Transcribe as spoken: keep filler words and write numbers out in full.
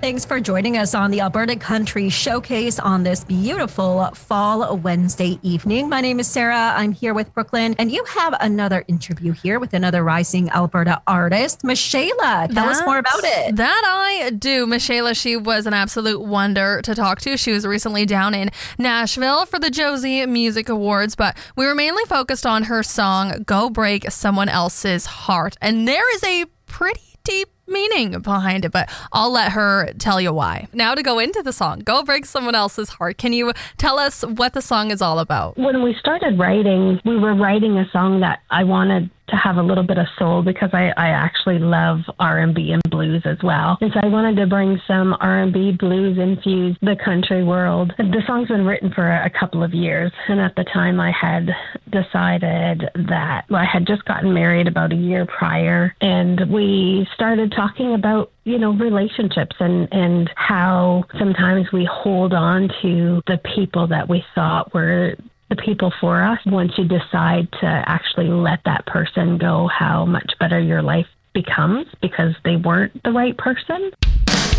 Thanks for joining us on the Alberta Country Showcase on this beautiful fall Wednesday evening. My name is Sarah. I'm here with Brooklyn, and you have another interview here with another rising Alberta artist, Michaela. Tell that, us more about it. That I do. Michaela, she was an absolute wonder to talk to. She was recently down in Nashville for the Josie Music Awards, but we were mainly focused on her song, Go Break Someone Else's Heart. And there is a pretty deep meaning behind it, but I'll let her tell you why. Now to go into the song, Go Break Someone Else's Heart. Can you tell us what the song is all about? When we started writing, we were writing a song that I wanted to have a little bit of soul because I, I actually love R and B and blues as well. And so I wanted to bring some R and B blues infused the country world. The song's been written for a couple of years. And at the time I had decided that well, I had just gotten married about a year prior. And we started talking about you know, relationships and, and how sometimes we hold on to the people that we thought were the people for us. Once you decide to actually let that person go, how much better your life becomes because they weren't the right person.